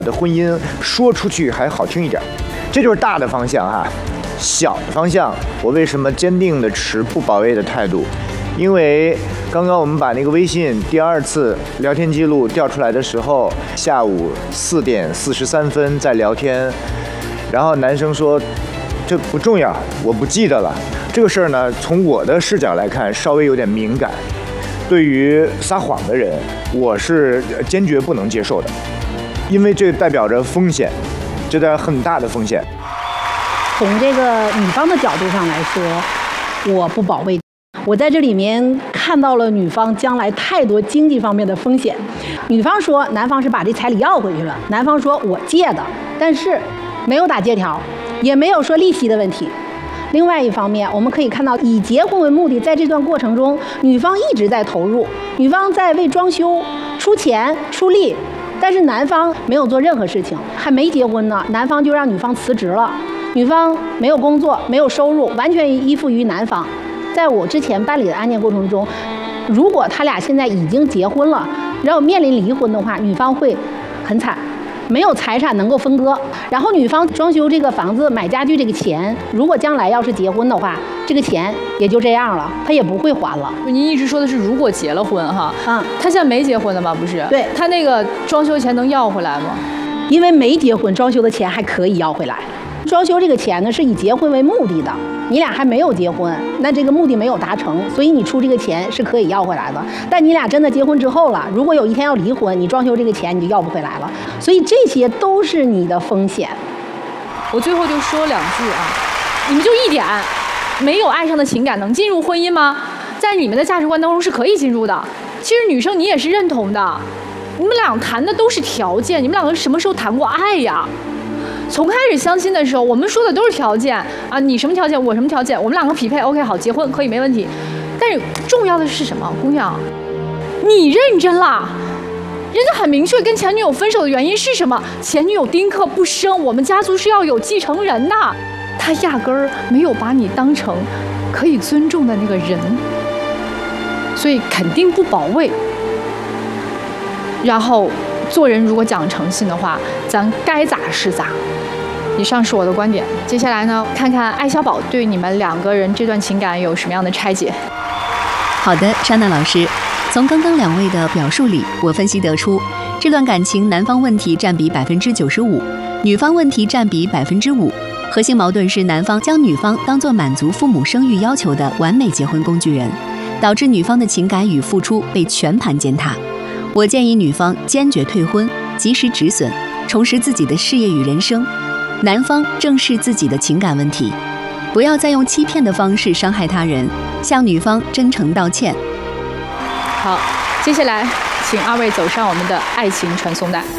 的婚姻说出去还好听一点。这就是大的方向哈。小的方向，我为什么坚定的持不保卫的态度？因为刚刚我们把那个微信第2次聊天记录调出来的时候，下午4点43分在聊天，然后男生说这不重要，我不记得了。这个事儿呢，从我的视角来看，稍微有点敏感。对于撒谎的人，我是坚决不能接受的，因为这代表着风险，这代表很大的风险。 从这个女方的角度上来说，我不保卫。我在这里面看到了女方将来太多经济方面的风险。女方说男方是把这彩礼要回去了，男方说我借的，但是没有打借条，也没有说利息的问题。另外一方面，我们可以看到以结婚为目的，在这段过程中，女方一直在投入，女方在为装修出钱出力，但是男方没有做任何事情，还没结婚呢，男方就让女方辞职了。女方没有工作，没有收入，完全依附于男方。在我之前办理的案件过程中，如果他俩现在已经结婚了，然后面临离婚的话，女方会很惨，没有财产能够分割。然后女方装修这个房子、买家具这个钱，如果将来要是结婚的话，这个钱也就这样了，他也不会还了。 您一直说的是如果结了婚哈，他现在没结婚的吗？不是， 对， 他那个装修钱能要回来吗？ 因为没结婚，装修的钱还可以要回来。装修这个钱呢，是以结婚为目的的，你俩还没有结婚，那这个目的没有达成，所以你出这个钱是可以要回来的。但你俩真的结婚之后了，如果有一天要离婚，你装修这个钱你就要不回来了，所以这些都是你的风险。 我最后就说2句啊，你们就一点，没有爱上的情感能进入婚姻吗？在你们的价值观当中是可以进入的。其实女生你也是认同的，你们俩谈的都是条件，你们两个什么时候谈过爱呀？从开始相亲的时候，我们说的都是条件啊，你什么条件，我什么条件，我们两个匹配 ，OK， 好，结婚可以没问题。但是重要的是什么，姑娘，你认真啦，人家很明确跟前女友分手的原因是什么？前女友丁克不生，我们家族是要有继承人的，他压根儿没有把你当成可以尊重的那个人，所以肯定不保卫。然后做人如果讲诚信的话，咱该咋是咋。以上是我的观点，接下来呢，看看艾小宝对你们2个人这段情感有什么样的拆解。 好的，莎娜老师，从刚刚2位的表述里，我分析得出，这段感情男方问题占比95%，女方问题占比5%。核心矛盾是男方将女方当作满足父母生育要求的完美结婚工具人，导致女方的情感与付出被全盘践踏。我建议女方坚决退婚，及时止损，重拾自己的事业与人生。男方正视自己的情感问题，不要再用欺骗的方式伤害他人，向女方真诚道歉。 好，接下来请2位走上我们的爱情传送带。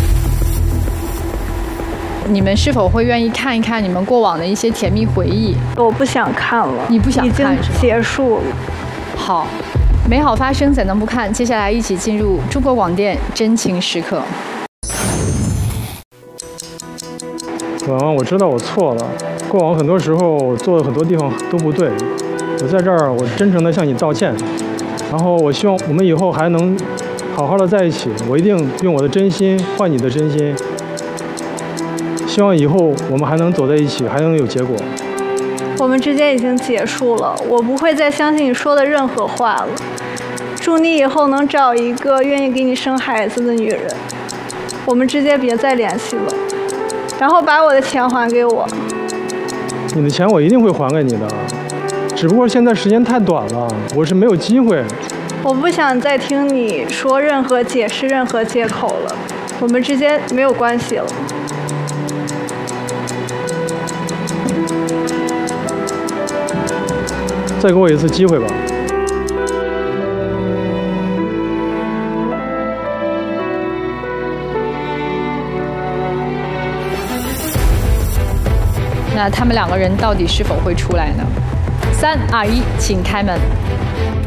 你们是否会愿意看一看你们过往的一些甜蜜回忆？ 我不想看了， 你不想看是吗？ 已经结束了。 好，美好发生怎能不看？接下来一起进入中国广电真情时刻。 我知道我错了，过往很多时候我做的很多地方都不对，我在这儿我真诚地向你道歉，然后我希望我们以后还能好好的在一起，我一定用我的真心换你的真心，希望以后我们还能走在一起，还能有结果。 我们之间已经结束了，我不会再相信你说的任何话了。祝你以后能找一个愿意给你生孩子的女人，我们之间别再联系了。然后把我的钱还给我。 你的钱我一定会还给你的，只不过现在时间太短了，我是没有机会。 我不想再听你说任何解释、任何借口了，我们之间没有关系了。 再给我一次机会吧。 那他们2个人到底是否会出来呢？3、2、1，请开门。